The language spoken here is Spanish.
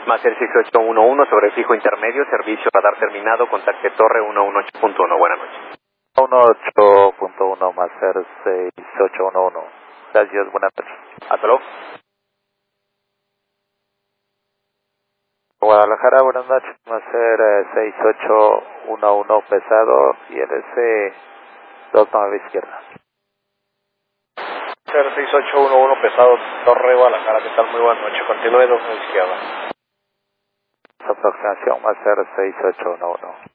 Más el 6811 sobre fijo intermedio, servicio radar terminado, contacte torre 118.1. Buenas noches. 18.1 más 6811. Gracias, buenas noches. Hasta luego. Guadalajara, buenas noches. Va a ser 6811 pesado y LC 29 izquierda. 6811 pesado, Torre Guadalajara, ¿qué tal? Muy buenas noches. Continúe 29 izquierda. Su aproximación va a ser 6811.